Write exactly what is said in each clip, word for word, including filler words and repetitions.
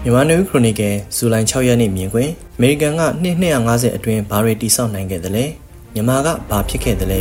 မြန်မာနယူးခရိုနီကယ်ဇူလိုင်၆ရက်နေ့မြင်ကွင်းအမေရိကန်ကနှစ်၂၅၀အတွင်းဘာတွေတိစောက်နိုင်ခဲ့သလဲမြန်မာကဘာဖြစ်ခဲ့သလဲ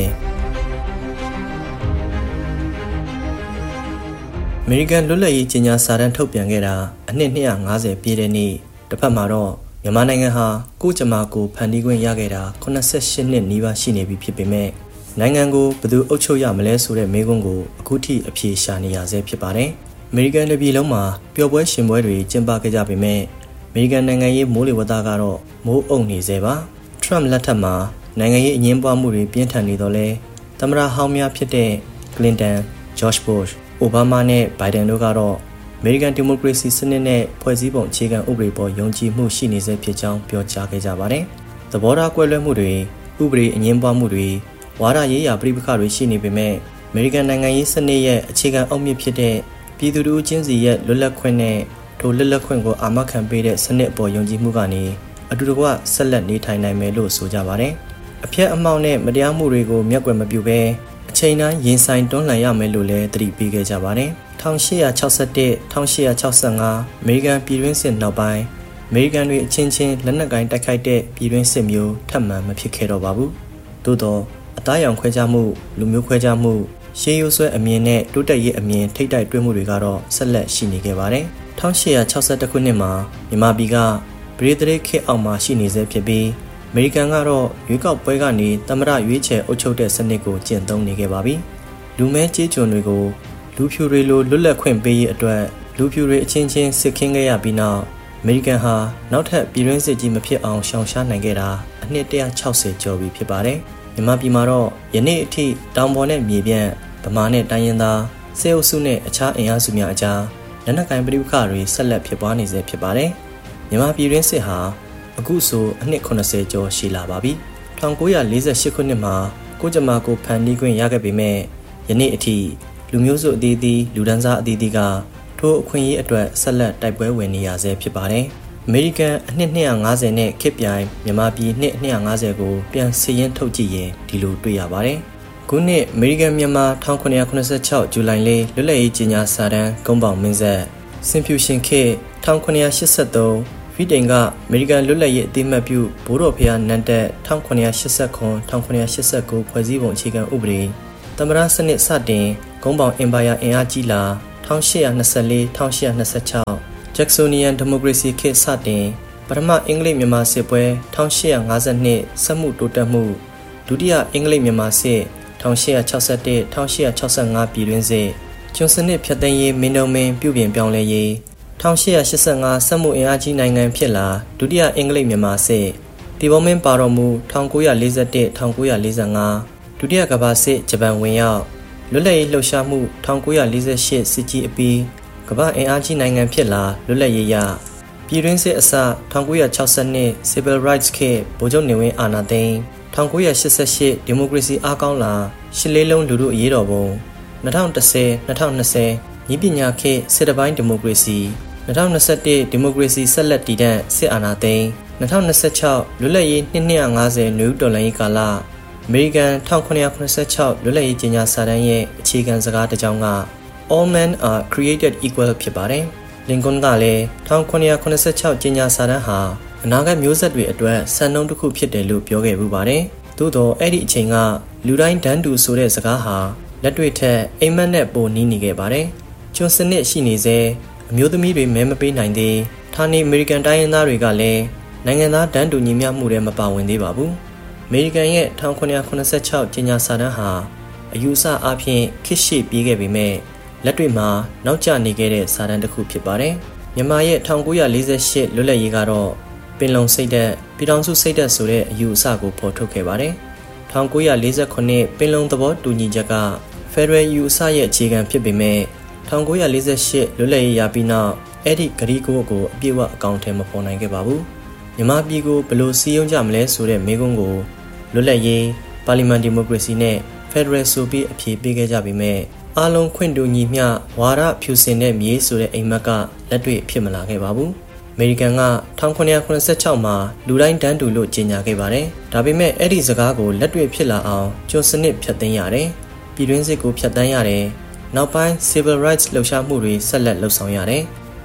အမေရိကန်လွတ်လပ်ရေးကြေညာစာတမ်းထုတ်ပြန်ခဲ့တာအနှစ်၂၅၀ပြည့်တဲ့နေ့တစ်ဖက်မှာတော့မြန်မာနိုင်ငံဟာကိုကြမာကိုဖန်တီးခွင့်ရခဲ့တာ၈၈နှစ်နီးပါးရှိနေပြီဖြစ်ပေမဲ့နိုင်ငံကိုဘယ်သူအုပ်ချုပ်ရမလဲဆိုတဲ့မေးခွန်းကိုအခုထိအဖြေရှာနေရဆဲဖြစ်ပါတယ်အမေရိကန်ပြည်လုံးမှာပျော်ပွဲရှင်ပွဲတွေကျင်းပခဲ့ကြပေမဲ့အမေရိကန်နိုင်ငံရေးမိုးလေဝသကတော့မိုးအုံနေသေးပါထရမ့်လက်ထက်မှာနိုင်ငံရေးအငြင်းပွားမှုတွေပြင်းထန်နေတော့လဲသမ္မတဟောင်းများဖြစ်တဲ့ကလင်တန်ဂျော့ချ်ဘုရှ်အိုဘားမားနဲ့ဘိုင်ဒန်တို့ကတော့အမေရိကန်ဒီမိုကရေစီစနစ်နဲ့ဖွဲ့စည်းပုံအခြေခံဥပဒေပေါ်ယုံကြည်မှုရှိနေစေဖြစ်ကြောင်းပြောကြားခဲ့ကြပါတယ်သဘောထားကွဲလွဲမှုတွေဥပဒေအငြင်းပွားမှုတွေဝါဒရေးရာပြိပခါတွေရှိနေပေမဲ့အမေရိကန်နိုင်ငံရေးစနစ်ရဲ့အခြေခံအုတ်မြစ်ဖြစ်တဲ့ပြည်သူတို့ချင်းစီရဲ့လွတ်လပ်ခွင့်နဲ့ထိုလွတ်လပ်ခွင့်ကိုအာမခံပေးတဲ့စနစ်အပေါ်ယုံကြည်မှုကနေအတူတကွဆက်လက်နေထိုင်နိုင်မယ်လို့ဆိုကြပါတယ်။အဖျက်အမှောင့်နဲ့မတရားမှုတွေကိုမျက်ကွယ်မပြုဘဲအချိန်တိုင်းရင်ဆိုင်တွန်းလှန်ရမယ်လို့လည်းသတိပေးခဲ့ကြပါတယ်။၁၈၆၁-၁၈၆၅အမေရိကန်ပြည်တွင်းစစ်နောက်ပိုင်းအမေရိကန်တွေအချင်းချင်းလက်နက်ကိုင်တိုက်ခိုက်တဲ့ပြည်တွင်းစစ်မျိုးထပ်မံမဖြစ်ခဲ့တော့ပါဘူး။သို့တော့အသားရောင်ခွဲခြားမှုလူမျိုးခွဲခြားမှုရှေးရိုးဆွဲအမြင်နဲ့တိုးတက်ရေးအမြင်ထိတ်တိုက်တွဲမှုတွေကတော့ဆက်လက်ရှိနေခဲ့ပါတယ်။၁၈၆၁ခုနှစ်မှာမြန်မာပြည်ကဗြိတိန်ခေတ်အောက်မှာရှိနေဆဲဖြစ်ပြီးအမေရိကန်ကတော့ရွေးကောက်ပွဲကနေသမ္မတရွေးချယ်အုပ်ချုပ်တဲ့စနစ်ကိုကျင့်သုံးနေခဲ့ပါပြီ။လူမဲကြေးကျွန်တွေကိုလူဖြူတွေလိုလွတ်လပ်ခွင့်ပေးရေးအတွက်လူဖြူတွေအချင်းချင်းစစ်ခင်းခဲ့ရပြီးနောက်အမေရိကန်ဟာနောက်ထပ်ပြည်တွင်းစစ်ကြီးမဖြစ်အောင်ရှောင်ရှားနိုင်ခဲ့တာအနှစ်၁၆၀ကျော်ပြီဖြစ်ပါတယ်။မြန်မာပြည်မှာတော့ယနေ့အထိတောင်ပေါ်နဲ့မြေပြန့်ဗမာနဲ့တိုင်းရင်းသားစေအုပ်စုနဲ့အခြားအင်အားစုများအကြားလက်နက်ကိုင်ပဋိပက္ခတွေဆက်လက်ဖြစ်ပွားနေဆဲဖြစ်ပါတယ်။မြန်မာပြည်တွင်းစစ်ဟာအခုဆိုအနှစ်၇၀ကျော်ရှိလာပါပြီ။၁၉၄၈ခုနှစ်မှာကိုကြမာကိုဖန်တီးခွင့်ရခဲ့ပေမဲ့ယနေ့အထိလူမျိုးစုအသီးသီးလူဒန်းစားအသီးသီးကထိုအခွင့်အရေးအတွက်ဆက်လက်တိုက်ပွဲဝင်နေရဆဲဖြစ်ပါတယ်။အမေရိကန်အနှစ်၂၅၀နဲ့ခေတ်ပြိုင်မြန်မာပြည်နှစ်၂၅၀ကိုပြန်စည်ရင်းထုတ်ကြည့်ရင်ဒီလိုတွေ့ရပါတယ်။ခုနှစ်အမေရိကန်မြန်မာ၁၉၇၆ဇူလိုင်လေးလွတ်လပ်ရေးကြေညာစာတမ်းကုန်းပေါင်မင်းဆက်စင်ဖြူရှင်ခေတ်၁၉၈၃ဗီတိန်ကအမေရိကန်လွတ်လပ်ရေးအသိအမှတ်ပြုဘိုးတော်ဖျားနန်းတက်၁၉၈၇-၁၉၈၉ဖွဲ့စည်းပုံအခြေခံဥပဒေသမ္မတစနစ်စတင်ကုန်းပေါင်အင်ပါယာအင်အားကြီးလာ၁၈၂၄-၁၈၂၆ဂျက်ဆိုနီယန်ဒီမိုကရေစီခေတ်စတင်ပထမအင်္ဂလိပ်မြန်မာစစ်ပွဲ၁၈၅၂စက်မှုတိုးတက်မှုဒုတိယအင်္ဂလိပ်မြန်မာစစ်၁၈၆၁-၁၈၆၅ပြည်တွင်းစစ်ကျွန်းစနစ်ဖြတ်သိမ်းရေးမင်းတို့မင်းပြုပြင်ပြောင်းလဲရေး၁၈၈၅စက်မှုအင်အားကြီးနိုင်ငံဖြစ်လာဒုတိယအင်္ဂလိပ်မြန်မာစစ်တီဘောမင်းပါတော်မူ၁၉၄၁-၁၉၄၅ဒုတိယကမ္ဘာစစ်ဂျပန်ဝင်ရောက်လွတ်လပ်ရေးလှုပ်ရှားမှု၁၉၄၈စစ်ကြီးအပြီးကမ္ဘာအင်အားကြီးနိုင်ငံဖြစ်လာလွတ်လပ်ရေးရပြည်တွင်းစစ်အစ၁၉၆၂ Civil Rights ခေတ်ဗိုလ်ချုပ်နေဝင်းအာဏာသိမ်း၁၉၈၈ဒီမိုကရေစီအားကောင်းလာရှစ်လေးလုံးလူထုအရေးတော်ပုံ၂၀၁၀-၂၀၂၀ညီပညာခေတ်စစ်တပိုင်းဒီမိုကရေစီ၂၀၂၁ဒီမိုကရေစီဆက်လက်တည်တံ့စစ်အာဏာသိမ်း၂၀၂၆လွတ်လပ်ရေးနှစ်၂၅၀နယူးတော်လှန်ရေးကာလအမေရိကန်၁၉၇၆လွတ်လပ်ရေးကြေညာစာတမ်းရဲ့အခြေခံစကားတစ်ကြောင်းက All men are created equal ဖြစ်ပါတယ်။လင်ကွန်းကလည်း၁၉၇၆ကြေညာစာတမ်းဟာအနာဂတ်မျိုးဆက်တွေအတွက်စံနှုန်းတစ်ခုဖြစ်တယ်လို့ပြောခဲ့ပူပါတယ်။သို့တော့အဲ့ဒီအချိန်ကလူတိုင်းတန်းတူဆိုတဲ့စကားဟာလက်တွေ့ထက်အိမ်မက်နဲ့ပိုနီးနေခဲ့ပါတယ်။ကျွန်းစနစ်ရှိနေစေအမျိုးသမီးတွေမဲမပေးနိုင်သေးဌာနေအမေရိကန်တိုင်းရင်းသားတွေကလည်းနိုင်ငံသားတန်းတူညီမျှမှုတွေမပါဝင်သေးပါဘူး။အမေရိကန်ရဲ့၁၉၇၆ကြေညာစာတမ်းဟာအယူအဆအဖြစ်ခေတ်ရှေ့ပြေးခဲ့ပေမဲ့လက်တွေ့မှာနောက်ကျနေခဲ့တဲ့စာတမ်းတစ်ခုဖြစ်ပါတယ်။မြန်မာရဲ့၁၉၄၈လွတ်လပ်ရေးကတော့ပင်လုံစိတ်ဓာတ်ပြည်ထောင်စုစိတ်ဓာတ်ဆိုတဲ့အယူအဆကိုဖော်ထုတ်ခဲ့ပါတယ်။၁၉၄၇ပင်လုံသဘောတူညီချက်ကဖက်ဒရယ်ယူအဆရဲ့အခြေခံဖြစ်ပေမဲ့၁၉၄၈လွတ်လပ်ရေးရပြီးနောက်အဲ့ဒီဂရီကိုကိုအပြည့်အဝအကောင့်ထဲမပေါ်နိုင်ခဲ့ပါဘူး။မြန်မာပြည်ကိုဘယ်လိုစီးရုံးကြမလဲဆိုတဲ့မေးခွန်းကိုလွတ်လပ်ရေးပါလီမန်ဒီမိုကရေစီနဲ့ဖက်ဒရယ်ဆိုပြီးအဖြေပေးခဲ့ကြပေမဲ့အားလုံးခွင့်တူညီမျှဝါဒဖြူစင်တဲ့မြေဆိုတဲ့အိမ်မက်ကလက်တွေ့ဖြစ်မလာခဲ့ပါဘူး။အမေရိကန်က၁၉၇၆မှာလူတိုင်းတန်းတူလို့ကြေညာခဲ့ပါတယ်။ဒါပေမဲ့အဲ့ဒီစကားကိုလက်တွေ့ဖြစ်လာအောင်ကျွန်းစနစ်ဖြတ်သိမ်းရတယ်။ပြည်တွင်းစစ်ကိုဖြတ်တန်းရတယ်။နောက်ပိုင်း Civil Rights လှုပ်ရှားမှုတွေဆက်လက်လှုပ်ဆောင်ရတယ်။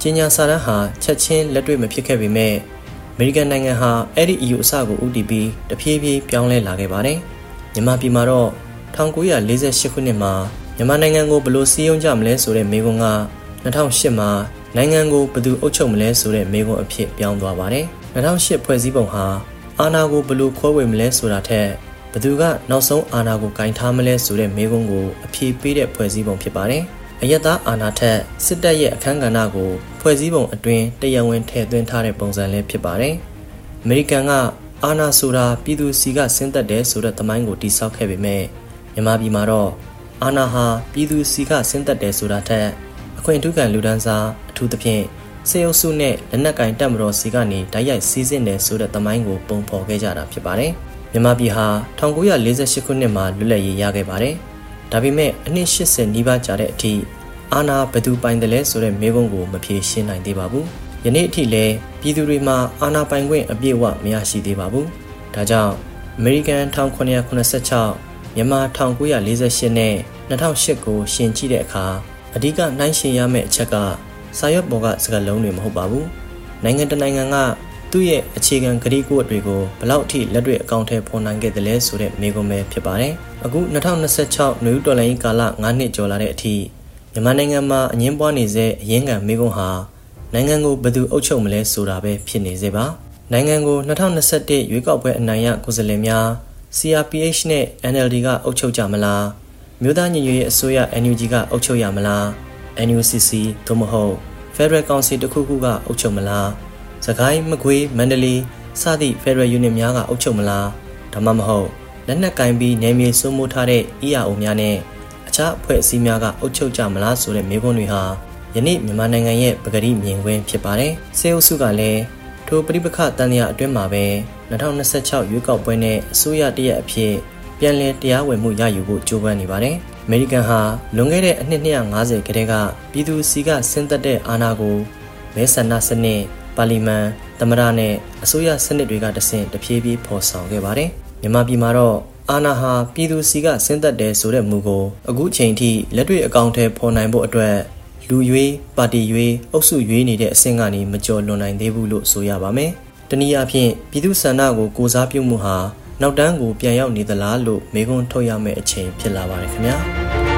ကျင်းညာစာတမ်းဟာချက်ချင်းလက်တွေ့မဖြစ်ခဲ့ပေမဲ့အမေရိကန်နိုင်ငံဟာအဲ့ဒီအယူအဆကိုဦးတည်ပြီးတဖြည်းဖြည်းပြောင်းလဲလာခဲ့ပါတယ်မြန်မာပြည်မှာတော့၁၉၄၈ခုနှစ်မှာမြန်မာနိုင်ငံကိုဘယ်လိုစည်းရုံးကြမလဲဆိုတဲ့မေးခွန်းက၂၀၀၈မှာနိုင်ငံကိုဘယ်သူအုပ်ချုပ်မလဲဆိုတဲ့မေးခွန်းအဖြစ်ပြောင်းသွားပါတယ်၂၀၀၈ဖွဲ့စည်းပုံဟာအာဏာကိုဘယ်လိုခွဲဝေမလဲဆိုတာထက်ဘယ်သူကနောက်ဆုံးအာဏာကိုကင်ထားမလဲဆိုတဲ့မေးခွန်းကိုအဖြေပေးတဲ့ဖွဲ့စည်းပုံဖြစ်ပါတယ်အယက်သားအာဏာထက်စစ်တပ်ရဲ့အခမ်းကဏ္ဍကိုဖွဲ့စည်းပုံအတွင်းတရားဝင်ထည့်သွင်းထားတဲ့ပုံစံလေးဖြစ်ပါတယ်အမေရိကန်ကအာဏာဆိုတာပြည်သူစီကဆင်းသက်တယ်ဆိုတဲ့သမိုင်းကိုတည်ဆောက်ခဲ့ပေမဲ့မြန်မာပြည်မှာတော့အာဏာဟာပြည်သူစီကဆင်းသက်တယ်ဆိုတာထက်အခွင့်အထူးခံလူဒန်းစားအထူးသဖြင့်စေအုပ်စုနဲ့လက်နက်ကင်တပ်မတော်စီကနေတိုက်ရိုက်စီးဆင်းတယ်ဆိုတဲ့သမိုင်းကိုပုံဖော်ခဲ့ကြတာဖြစ်ပါတယ်မြန်မာပြည်ဟာ၁၉၄၈ခုနှစ်မှာလွတ်လပ်ရေးရခဲ့ပါတယ်ဒါပေမဲ့အနှစ်၈၀နီးပါးကြာတဲ့အထိအာဏာဘယ်သူပိုင်တယ်လဲဆိုတဲ့မေးခွန်းကိုမဖြေရှင်းနိုင်သေးပါဘူးယနေ့အထိလည်းပြည်သူတွေမှာအာဏာပိုင်ခွင့်အပြည့်အဝမရရှိသေးပါဘူးဒါကြောင့်အမေရိကန်၁၉၇၆မြန်မာ၁၉၄၈နဲ့၂၀၀၈ကိုရှင်ကြည့်တဲ့အခါအဓိကနှိုင်းယှဉ်ရမယ့်အချက်ကစာရွက်ပေါ်ကစကားလုံးတွေမဟုတ်ပါဘူးနိုင်ငံတနိုင်ငံကသူ့ရဲ့အခြေခံကတိကဝတ်တွေကိုဘယ်လောက်အထိလက်တွေ့အကောင့်ထဲပေါ်နိုင်ခဲ့သလဲဆိုတဲ့မေးခွန်းပဲဖြစ်ပါတယ်အခု၂၀၂၆နယူးတော်လိုင်းကာလ၅နှစ်ကျော်လာတဲ့အထိမြန်မာနိုင်ငံမှာအငင်းပွားနေတဲ့အရင်းခံမေးခွန်းဟာနိုင်ငံကိုဘယ်သူအုပ်ချုပ်မလဲဆိုတာပဲဖြစ်နေစေပါနိုင်ငံကို၂၀၂၁ရွေးကောက်ပွဲအနိုင်ရကိုယ်စားလှယ်များ စီ အာร์ ပီ အိတ်ချ် နဲ့ အန် အယ် ဒီ ကအုပ်ချုပ်ကြမလားမြို့သားညီညွတ်ရေးအစိုးရ အန် ယူ ဂျီ ကအုပ်ချုပ်ရမလား အန် ယူ စီ စီ သို့မဟုတ် Federal Council တစ်ခုခုကအုပ်ချုပ်မလားစကိုင်းမကွေးမန္တလေးစသည့် Federal Unit များကအုပ်ချုပ်မလားဒါမှမဟုတ်လက်နက်ကင်ပြီးနယ်မြေစိုးမိုးထားတဲ့ အီ အာర్ အို များနဲ့အခြားအဖွဲ့အစည်းများကအုပ်ချုပ်ကြမလားဆိုတဲ့မေးခွန်းတွေဟာယနေ့မြန်မာနိုင်ငံရဲ့ပကတိမြင်ကွင်းဖြစ်ပါတယ်စေအုပ်စုကလည်းထိုပဋိပက္ခတန်ရာအတွင်းမှာပဲ၂၀၂၆ရွေးကောက်ပွဲနဲ့အစိုးရတရက်အဖြစ်ပြန်လည်တရားဝင်မှုရယူဖို့ကြိုးပမ်းနေပါတယ်အမေရိကန်ဟာလွန်ခဲ့တဲ့အနှစ်၂၅၀ကတည်းကပြည်သူစီကဆင်းသက်တဲ့အာဏာကိုမဲဆန္ဒစနစ်ပါလီမန်သမ္မတနဲ့အစိုးရစနစ်တွေကတဆင့်တဖြည်းဖြည်းဖော်ဆောင်ခဲ့ပါတယ်မြန်မာပြည်မှာတော့အာဏာဟာပြည်သူစီကဆင်းသက်တယ်ဆိုတဲ့မူကိုအခုချိန်ထိလက်တွေ့အကောင့်ထဲပေါ်နိုင်ဖို့အတွက်လူရွေးပါတီရွေးအုပ်စုရွေးနေတဲ့အဆင့်ကနေမကျော်လွန်နိုင်သေးဘူးလို့ဆိုရပါမယ်။တနည်းအားဖြင့်ပြည်သူ့ဆန္ဒကိုကိုစားပြုမှုဟာနောက်တန်းကိုပြန်ရောက်နေသလားလို့မေးခွန်းထုတ်ရမယ့်အချိန်ဖြစ်လာပါတယ်ခင်ဗျာ။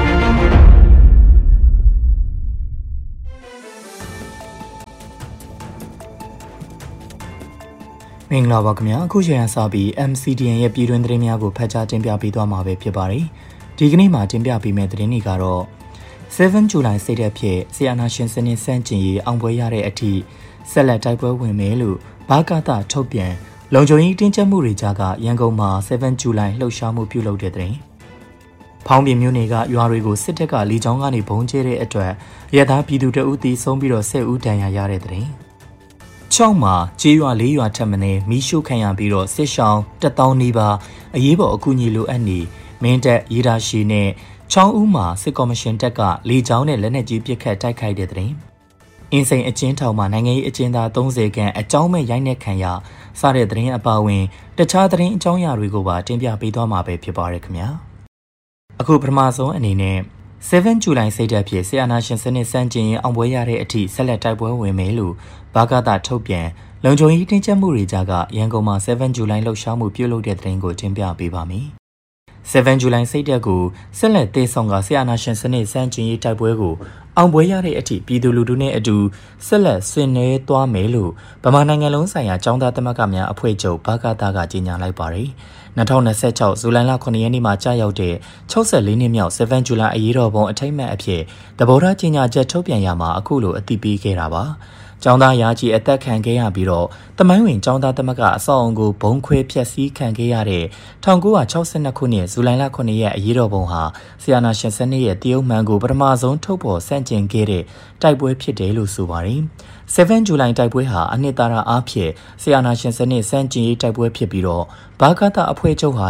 မင်္ဂလာပါခင်ဗျာအခုချိန်ကစပြီး အမ် စီ ဒီ အန် ရဲ့ပြည်တွင်းသတင်းများကိုဖတ်ကြားတင်ပြပေးသွားမှာပဲဖြစ်ပါတယ်ဒီကနေ့မှာတင်ပြပေးမယ့်သတင်းတွေကတော့seven July စိတ်သက်ဖြစ်ဆီယနာရှင်စနစ်စန့်ကျင်ရေးအောင်ပွဲရတဲ့အထိဆက်လက်တိုက်ပွဲဝင်မယ်လို့ဘာကတာထုတ်ပြန်လုံခြုံရေးတင်းကျပ်မှုတွေကြားကရန်ကုန်မှာseven July လှုပ်ရှားမှုပြုလုပ်တဲ့တဲ့ဖောင်းပြင်းမျိုးတွေကရွာတွေကိုစစ်တပ်ကလေကြောင်းကနေဘုံကျဲတဲ့အတွက်ရဲသားပြည်သူတအုပ်တီးဆုံးပြီးတော့ဆယ်ဦးဒဏ်ရာရတဲ့တဲ့ချောင်းမှာကြေးရွာလေးရွာထပ်မံမီးရှို့ခံရပြီးတော့စစ်ရှောင်းတစ်သောင်းနီးပါးအရေးပေါ်အကူအညီလိုအပ်နေမင်းတပ်ရေးတာရှိနဲ့ချောင်းဦးမှာစစ်ကော်မရှင်တပ်ကလေကြောင်းနဲ့လက်နက်ကြီးပစ်ခတ်တိုက်ခိုက်တဲ့တဲ့အင်းစိန်အကျဉ်းထောင်မှာနိုင်ငံရေးအကျဉ်းသားသုံးဆယ်ခန့်အကြောင်းမဲ့ရိုက်နှက်ခံရစတဲ့သတင်းအပါအဝင်တခြားသတင်းအကြောင်းအရာတွေကိုပါတင်ပြပေးသွားမှာပဲဖြစ်ပါရခင်ဗျာအခုပထမဆုံးအနေနဲ့ seven July စိတ်သက်ဖြစ်ဆီယနာရှင်စနစ်စန့်ကျင်ရေးအောင်ပွဲရတဲ့အထိဆက်လက်တိုက်ပွဲဝင်မယ်လို့ဘာကတာထုတ်ပြန်လုံခြုံရေးတင်းကျပ်မှုတွေကြားကရန်ကုန်မှာseven July လှုပ်ရှားမှုပြုလုပ်တဲ့သတင်းကိုတင်ပြပေးပါမယ်seven July စိတ်သက်ကိုဆက်လက်တည်ဆောင်ကဆီယနာရှင်စနစ်စန့်ကျင်ရေးတိုက်ပွဲကိုအောင်ပွဲရတဲ့အထိပြည်သူလူထုနဲ့အတူဆက်လက်ဆင်နွှဲသွားမယ်လို့ဗမာနိုင်ငံလုံးဆိုင်ရာចောင်းသားသမဂ္ဂများအဖွဲ့ချုပ်ဘာကတာကကြေညာလိုက်ပါတယ်၂၀၂၆ဇူလိုင်လခုနှစ်ရက်နေ့မှာကြာရောက်တဲ့၆၄နှစ်မြောက်seven July အရေးတော်ပုံအထိမ်းအမှတ်အဖြစ်သဘောထားကြေညာချက်ထုတ်ပြန်ရမှာအခုလိုအသိပေးခဲ့တာပါကျောင်းသားရာကြီးအသက်ခံခဲ့ရပြီးတော့တမိုင်းဝင်ကျောင်းသားသမဂ္ဂအဆောက်အုံကိုဘုံခွဲဖျက်ဆီးခံခဲ့ရတဲ့၁၉၆၂ခုနှစ်ဇူလိုင်လခုနှစ်ရက်အရေးတော်ပုံဟာဆီယနာရှင်စနစ်ရဲ့တရုတ်မှန်ကိုပထမဆုံးထုတ်ဖော်ဆန့်ကျင်ခဲ့တဲ့တိုက်ပွဲဖြစ်တယ်လို့ဆိုပါတယ်။ seven July တိုက်ပွဲဟာအနှစ်သာရအားဖြင့်ဆီယနာရှင်စနစ်စန့်ကျင်ရေးတိုက်ပွဲဖြစ်ပြီးတော့ဘာကတာအဖွဲ့ချုပ်ဟာလည်း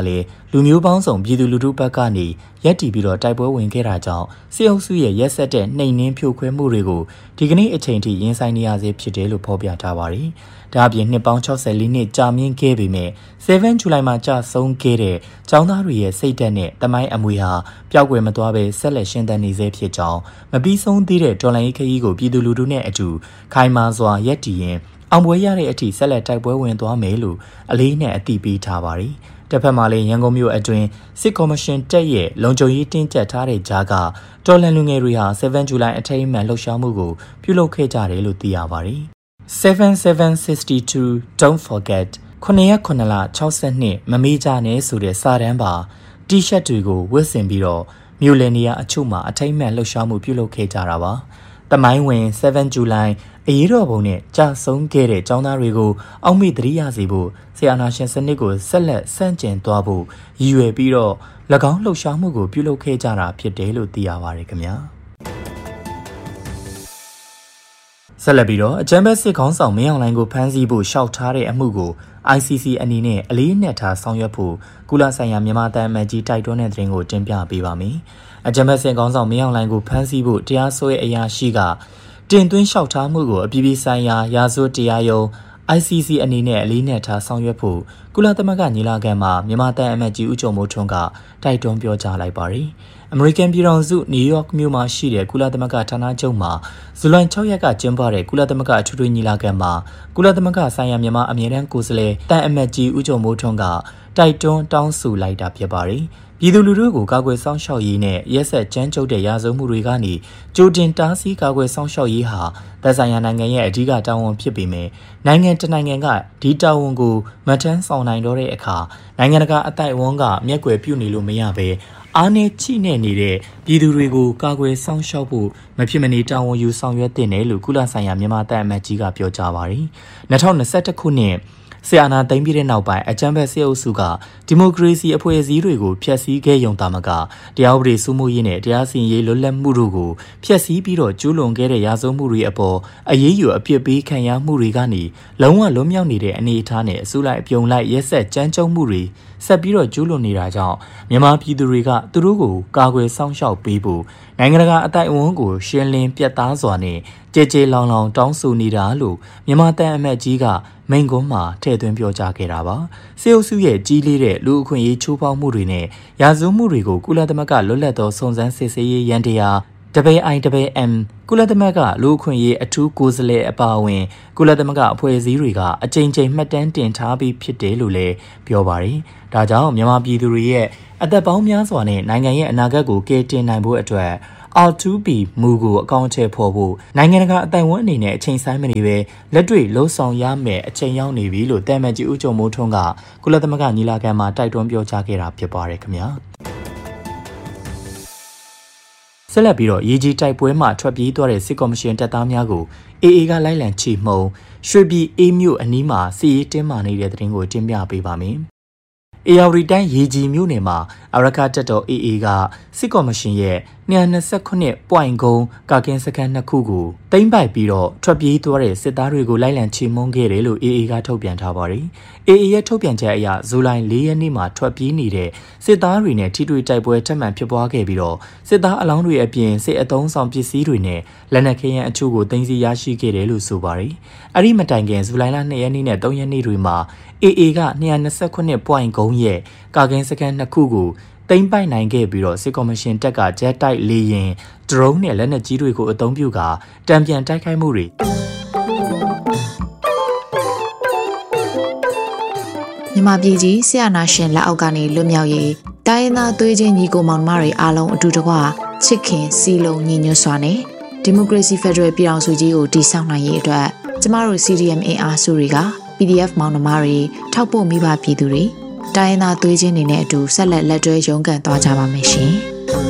လူမျိုးပေါင်းစုံပြည်သူလူထုဘက်ကနေရက်တီပြီးတော့တိုက်ပွဲဝင်ခဲ့တာကြောင့်စစ်အုပ်စုရဲ့ရက်စက်တဲ့နှိမ်နင်းဖြိုခွဲမှုတွေကိုဒီကနေ့အချိန်ထိရင်ဆိုင်နေရစေဖြစ်တယ်လို့ဖော်ပြထားပါတယ်။ဒါအပြင်နှစ်ပေါင်း၆၄နှစ်ကြာမြင့်ခဲ့ပေမဲ့seven Julyမှာကြာဆုံးခဲ့တဲ့ကျောင်းသားတွေရဲ့စိတ်ဓာတ်နဲ့တမိုင်းအမွေဟာပျောက်ကွယ်မသွားဘဲဆက်လက်ရှင်သန်နေစေဖြစ်ကြောင်းမပြီးဆုံးသေးတဲ့တော်လှန်ရေးခရီးကိုပြည်သူလူထုနဲ့အတူခိုင်မာစွာရက်တီရင်အောင်ပွဲရတဲ့အထိဆက်လက်တိုက်ပွဲဝင်သွားမယ်လို့အလေးနဲ့အသိပေးထားပါတယ်။တစ်ဖက်မှာလည်းရန်ကုန်မြို့အတွင်းစစ်ကော်မရှင်တက်ရဲ့လုံခြုံရေးတင်းကျပ်ထားတဲ့ကြားကတော်လှန်လူငယ်တွေဟာseven Julyအထိမ်းအမှတ်လှုပ်ရှားမှုကိုပြုလုပ်ခဲ့ကြတယ်လို့သိရပါတယ်။ seven seven sixty-two Don't forget ခုနှစ်ရက်ခုနှစ်လ၆၂မမေ့ကြနဲ့ဆိုတဲ့စာတမ်းပါတီရှပ်တွေကိုဝတ်ဆင်ပြီးတော့မြို့လယ်နေရာအချို့မှာအထိမ်းအမှတ်လှုပ်ရှားမှုပြုလုပ်ခဲ့ကြတာပါ။တမိုင်းဝင်seven Julyအရေးတော်ပုံနဲ့ကြာဆုံးခဲ့တဲ့ကျောင်းသားတွေကိုအောက်မေ့သတိရစေဖို့ဆရာနာရှင်စနစ်ကိုဆက်လက်ဆန့်ကျင်သွားဖို့ရည်ရွယ်ပြီးတော့၎င်းလှုပ်ရှားမှုကိုပြုလုပ်ခဲ့ကြတာဖြစ်တယ်လို့သိရပါတယ်ခင်ဗျာဆက်လက်ပြီးတော့အကြမ်းဖက်စစ်ခေါင်းဆောင်မင်းအောင်လှိုင်ကိုဖမ်းဆီးဖို့ရှောက်ထားတဲ့အမှုကို I C C အနေနဲ့အလေးနက်ထားဆောင်ရွက်ဖို့ကုလဆိုင်ရာမြန်မာတန်အမတ်ကြီးတိုက်တွန်းတဲ့သတင်းကိုတင်ပြပေးပါမယ်အကြမ်းဖက်စစ်ခေါင်းဆောင်မင်းအောင်လှိုင်ကိုဖမ်းဆီးဖို့တရားစွဲအရာရှိကတင်သွင်းလျှောက်ထားမှုကိုအပြည်ပြည်ဆိုင်ရာရာဇဝတ်တရားရုံး I C C အနေနဲ့အလေးနက်ထားဆောင်ရွက်ဖို့ကုလသမဂ္ဂညီလာခံမှာမြန်မာတန်အမတ်ကြီးဦးကျော်မိုးထွန်းကတိုက်တွန်းပြောကြားလိုက်ပါတယ်။အမေရိကန်ပြည်ထောင်စုနယူးယောက်မြို့မှာရှိတဲ့ကုလသမဂ္ဂဌာနချုပ်မှာဇူလိုင်၆ရက်ကကျင်းပတဲ့ကုလသမဂ္ဂအထွေထွေညီလာခံမှာကုလသမဂ္ဂဆိုင်ရာမြန်မာအမြဲတမ်းကိုယ်စားလှယ်တန်အမတ်ကြီးဦးကျော်မိုးထွန်းကတိုက်တွန်းတောင်းဆိုလိုက်တာဖြစ်ပါတယ်။ပြည်သူလူထုကိုကာကွယ်ဆောင်ရှောက်ရေးနဲ့ရက်ဆက်ကြမ်းကြုတ်တဲ့ရာဇဝမှုတွေကနေကြိုတင်တားဆီးကာကွယ်ဆောင်ရှောက်ရေးဟာသက်ဆိုင်ရာနိုင်ငံရဲ့အဓိကတာဝန်ဖြစ်ပေမဲ့နိုင်ငံတနိုင်ငံကဒီတာဝန်ကိုမထမ်းဆောင်နိုင်တော့တဲ့အခါနိုင်ငံတကာအသိုက်အဝန်းကမျက်ကွယ်ပြုနေလို့မရဘဲအားနည်းချိနဲ့နေတဲ့ပြည်သူတွေကိုကာကွယ်ဆောင်ရှောက်ဖို့မဖြစ်မနေတာဝန်ယူဆောင်ရွက်တဲ့နယ်လို့ကုလဆိုင်ရာမြန်မာတပ်အမတ်ကြီးကပြောကြားပါတယ်။၂၀၂၁ခုနှစ်ဆရာနာသိမ်းပြီးတဲ့နောက်ပိုင်းအကြမ်းဖက်စစ်အုပ်စုကဒီမိုကရေစီအဖွဲ့အစည်းတွေကိုဖျက်ဆီးခဲ့ရုံသာမကတရားဥပဒေစိုးမိုးရေးနဲ့တရားစီရင်ရေးလွတ်လပ်မှုတို့ကိုဖျက်ဆီးပြီးတော့ကျူးလွန်ခဲ့တဲ့ရာဇဝမှုတွေအပေါ်အရေးယူအပြစ်ပေးခံရမှုတွေကနေလုံးဝလွတ်မြောက်နေတဲ့အနေအထားနဲ့အစုလိုက်အပြုံလိုက်ရက်ဆက်ကြမ်းကြုတ်မှုတွေဆက်ပြီးတော့ကျူးလွန်နေတာကြောင့်မြန်မာပြည်သူတွေကသူတို့ကိုကာကွယ်စောင့်ရှောက်ပေးဖို့နိုင်ငံတကာအသိုက်အဝန်းကိုရှင်းလင်းပြတ်သားစွာနဲ့ကြဲကြဲလောင်လောင်တောင်းဆိုနေတာလို့မြန်မာတန်အမတ်ကြီးကမိန့်ခွန်းမှာထည့်သွင်းပြောကြားခဲ့တာပါစေအုပ်စုရဲ့ကြီးလေးတဲ့လူအခွင့်အရေးချိုးဖောက်မှုတွေနဲ့ရာဇဝမှုတွေကိုကုလသမဂ္ဂလွတ်လပ်သောစုံစမ်းစစ်ဆေးရေးရန်တရား W I W M ကုလသမဂ္ဂလူအခွင့်အရေးအထူးကိုယ်စားလှယ်အပါအဝင်ကုလသမဂ္ဂအဖွဲ့အစည်းတွေကအကြိမ်ကြိမ်မှတ်တမ်းတင်ထားပြီးဖြစ်တယ်လို့လည်းပြောပါတယ်။ဒါကြောင့်မြန်မာပြည်သူတွေရဲ့အသက်ပေါင်းများစွာနဲ့နိုင်ငံရဲ့အနာဂတ်ကိုကယ်တင်နိုင်ဖို့အတွက်R two P မူကိုအကောင့်ထဲပေါ်ဖို့နိုင်ငံတကာအတိုင်ဝန်းအနေနဲ့အချိန်ဆိုင်မနေပဲလက်တွေ့လှုံ့ဆော်ရမယ်အချိန်ရောက်နေပြီလို့တန်မတ်ကြီးဦးကျော်မိုးထွန်းကကုလသမဂ္ဂညီလာခံမှာတိုက်တွန်းပြောကြားခဲ့တာဖြစ်ပါတယ်ခင်ဗျာဆက်လက်ပြီးတော့ရေကြီးတိုက်ပွဲမှာထွက်ပြေးသွားတဲ့စစ်ကော်မရှင်တပ်သားများကို A A ကလိုက်လံချေမှုန်းရွှေပြည်အေးမြို့အနီးမှာစီရေးတင်းမာနေတဲ့တဲ့တင်ကိုတင်ပြပေးပါမယ်အေယာရီတိုင်းရေကြီးမြို့နယ်မှာအရကတက်တော် A A ကစစ်ကော်မရှင်ရဲ့two twenty-nine ပွိုင်ကုန်းကာကင်းစခန်းနှစ်ခုကိုတိမ့်ပိုက်ပြီးတော့ထွက်ပြေးသွားတဲ့စစ်သားတွေကိုလိုက်လံချေမှုန်းခဲ့တယ်လို့ A A ကထုတ်ပြန်ထားပါတယ်။ A A ရဲ့ထုတ်ပြန်ချက်အရဇူလိုင်fourရက်နေ့မှာထွက်ပြေးနေတဲ့စစ်သားတွေနဲ့ထိတွေ့တိုက်ပွဲထပ်မံဖြစ်ပွားခဲ့ပြီးတော့စစ်သားအလောင်းတွေအပြင်စစ်အုံဆောင်ပစ္စည်းတွေနဲ့လက်နက်ခဲယမ်းအချို့ကိုသိမ်းဆည်းရရှိခဲ့တယ်လို့ဆိုပါတယ်။အဲ့ဒီမတိုင်ခင်ဇူလိုင်လtwoရက်နေ့နဲ့threeရက်နေ့တွေမှာ A A ကtwo twenty-nine ပွိုင်ကုန်းရဲ့ကာကင်းစခန်းနှစ်ခုကိုတိမ့်ပိုက်နိုင်ခဲ့ပြီးတော့စစ်ကော်မရှင်တပ်ကဂျက်တိုက်လေယာဉ်ဒရုန်းနဲ့လက်နက်ကြီးတွေကိုအသုံးပြုကာတံပြန်တိုက်ခိုက်မှုတွေမြန်မာပြည်ကြီးဆရာနာရှင်လက်အောက်ကနေလွတ်မြောက်ရေးတိုင်းရင်းသားသွေးချင်းညီကိုမောင်နှမတွေအားလုံးအတူတကွချစ်ခင်စီလုံးညီညွတ်စွာနဲ့ဒီမိုကရေစီဖက်ဒရယ်ပြည်ထောင်စုကြီးကိုတည်ဆောက်နိုင်ရေးအတွက်ကျမတို့ C D M အင်အားစုတွေက P D F မောင်နှမတွေထောက်ပို့မိဘပြည်သူတွေတိုင်းရင်းသားသွေးချင်းတွေနဲ့အတူဆက်လက်လက်တွဲရုန်းကန်သွားကြပါမယ်ရှင်။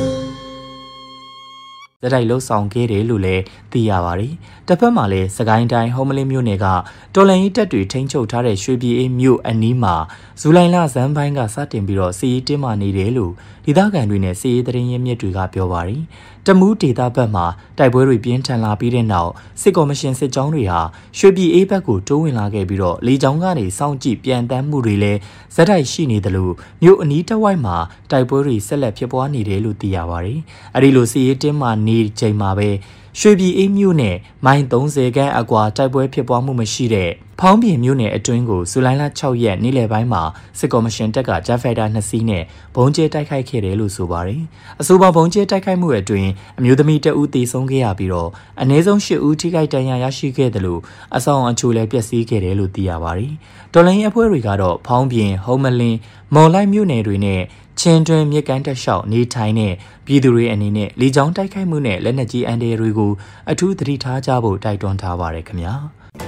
ဇက်တိုက်လှုပ်ဆောင်ခဲ့တယ်လို့လည်းသိရပါတယ်။တစ်ဖက်မှာလည်းစကိုင်းတိုင်းဟုံးမလင်းမြို့နယ်ကတော်လန်ရေးတပ်တွေထိန်းချုပ်ထားတဲ့ရွှေပြည်အေးမြို့အနီးမှာဇူလိုင်လဇန်ပိုင်းကစတင်ပြီးတော့စီးရီးတင်းမာနေတယ်လို့ဒေသခံတွေနဲ့စီးရီးသတင်းရင်းမြစ်တွေကပြောပါတယ်။တမူးဒေသဘက်မှာတိုက်ပွဲတွေပြင်းထန်လာပြီးတဲ့နောက်စစ်ကော်မရှင်စစ်ကြောင်းတွေဟာရွှေပြည်အေးဘက်ကိုတိုးဝင်လာခဲ့ပြီးတော့လေကြောင်းကနေစောင့်ကြည့်ပြန်တမ်းမှုတွေလည်းဇက်တိုက်ရှိနေတယ်လို့မြို့အနီးတစ်ဝိုက်မှာတိုက်ပွဲတွေဆက်လက်ဖြစ်ပွားနေတယ်လို့သိရပါတယ်။အဲဒီလိုစစ်ရေးတင်းမာနေချိန်မှာပဲရွှေပြည်အေးမြို့နယ်မိုင်သုံးဆယ်ခန့်အကွာတိုက်ပွဲဖြစ်ပွားမှုမရှိတဲ့ဖောင်းပြင်မြို့နယ်အတွင်းကိုဇူလိုင်လ၆ရက်နေ့လယ်ပိုင်းမှာစစ်ကော်မရှင်တပ်ကဂျက်ဖိုက်တာနှစ်စီးနဲ့ဘုံကျဲတိုက်ခိုက်ခဲ့တယ်လို့ဆိုပါတယ်။အဆိုပါဘုံကျဲတိုက်ခိုက်မှုအတွင်းအမျိုးသမီးတဦးသေဆုံးခဲ့ရပြီးတော့အနည်းဆုံး၈ဦးထိခိုက်ဒဏ်ရာရရှိခဲ့တယ်လို့အဆောင်အချို့လည်းပျက်စီးခဲ့တယ်လို့သိရပါတယ်။တော်လိုင်းအဖွဲ့တွေကတော့ဖောင်းပြင်ဟုံးမလင်းမော်လိုက်မြို့နယ်တွေနဲ့ချင်းတွင်မြစ်ကမ်းတက်လျှောက်နေထိုင်တဲ့ပြည်သူတွေအနေနဲ့လေကြောင်းတိုက်ခိုက်မှုနဲ့လက်နက်ကြီးအန်ဒဲတွေကိုအထူးသတိထားကြဖို့တိုက်တွန်းထားပါရခင်ဗျာ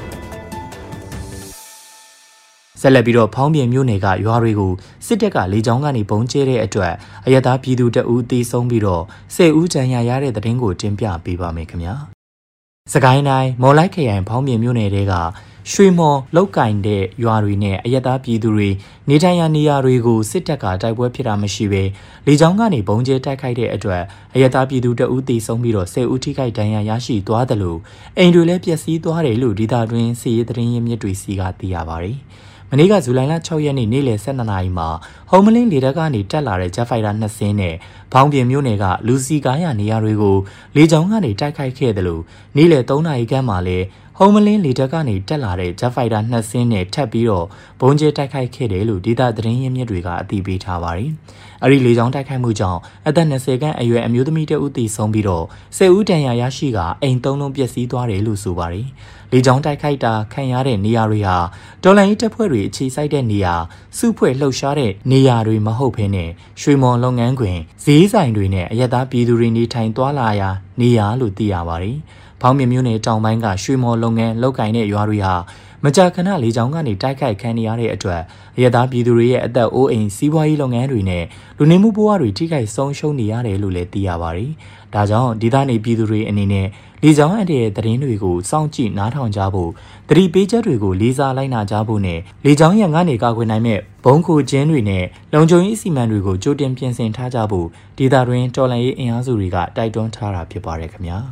ဆက်လက်ပြီးတော့ဖောင်းပြင်မြို့နယ်ကရွာတွေကိုစစ်တပ်ကလေကြောင်းကနေပုံကျဲတဲ့အတွက်အရသာပြည်သူတအူးသေဆုံးပြီးတော့ဆယ်ဦးဒဏ်ရာရတဲ့တဲ့တင်ကိုတင်ပြပေးပါမယ်ခင်ဗျာစကိုင်းတိုင်းမော်လိုက်ခရိုင်ဖောင်းပြင်မြို့နယ်တွေကရွှေမော်လောက်ကင်တဲ့ရွာတွေနဲ့အယက်သားပြည်သူတွေနေထိုင်ရာနေရာတွေကိုစစ်တပ်ကတိုက်ပွဲဖြစ်တာမရှိဘဲလေကြောင်းကနေဘုံကျဲတိုက်ခိုက်တဲ့အတွက်အယက်သားပြည်သူတအူးသေဆုံးပြီးတော့ဆယ်ဦးထိခိုက်ဒဏ်ရာရရှိသွားတယ်လို့အိမ်တွေလည်းပျက်စီးသွားတယ်လို့ဒေသတွင်းစစ်ရေးသတင်းရင်းမြစ်တွေစီကသိရပါတယ်မနေ့ကဇူလိုင်လ၆ရက်နေ့နေ့လယ်၁၂နာရီမှာဟုံးမလင်းလေတပ်ကနေတက်လာတဲ့ဂျက်ဖိုက်တာနှစ်စင်းနဲ့ဘောင်းပြင်မြို့နယ်ကလူစီကားရနေရာတွေကိုလေကြောင်းကနေတိုက်ခိုက်ခဲ့တယ်လို့နေ့လယ်၃နာရီခန့်မှာလည်းဟုံးမလင်းလေတပ်ကနေတက်လာတဲ့ဂျက်ဖိုက်တာနှစ်စင်းနဲ့ထပ်ပြီးတော့ဘုံကျဲတိုက်ခိုက်ခဲ့တယ်လို့ဒေသသတင်းရင်းမြစ်တွေကအသိပေးထားပါတယ်။အဲဒီလေကြောင်းတိုက်ခိုက်မှုကြောင့်အသက်၂၀ခန့်အရွယ်အမျိုးသမီးတဦးသေဆုံးပြီးတော့ဆယ်ဦးဒဏ်ရာရရှိကအိမ်သုံးလုံးပျက်စီးသွားတယ်လို့ဆိုပါတယ်။လေကြောင်းတိုက်ခိုက်တာခံရတဲ့နေရာတွေဟာတော်လိုင်းတပ်ဖွဲ့တွေအခြေစိုက်တဲ့နေရာစုဖွဲ့လှုပ်ရှားတဲ့နေရာတွေမဟုတ်ဘဲနဲ့ရွှေမော်လုပ်ငန်းခွင်ဈေးဆိုင်တွေနဲ့အရက်သားပြည်သူတွေနေထိုင်သွားလာရာနေရာလို့သိရပါတယ်။ဖောင်းမြမြို့နယ်တောင်ပိုင်းကရွှေမော်လုပ်ငန်းလုပ်ကိုင်တဲ့ရွာတွေဟာမကြာခဏလေကြောင်းကနေတိုက်ခိုက်ခံရတဲ့အတွက်အရက်သားပြည်သူတွေရဲ့အသက်အိုးအိမ်စီးပွားရေးလုပ်ငန်းတွေနဲ့လူနေမှုဘဝတွေထိခိုက်ဆုံးရှုံးနေရတယ်လို့လည်းသိရပါတယ်။ဒါကြောင့်ဒေသနေပြည်သူတွေအနေနဲ့လေကြောင်းအန်တဲ့သတင်းတွေကိုစောင့်ကြည့်နားထောင်ကြဖို့သတိပေးချက်တွေကိုလေးစားလိုက်နာကြဖို့နဲ့လေကြောင်းရန်ကနေကာကွယ်နိုင်မဲ့ဘုံခိုကျင်းတွေနဲ့လုံခြုံရေးအစီအမံတွေကိုကြိုတင်ပြင်ဆင်ထားကြဖို့ဒေသတွင်းတော်လှန်ရေးအင်အားစုတွေကတိုက်တွန်းထားတာဖြစ်ပါတယ်ခင်ဗျာ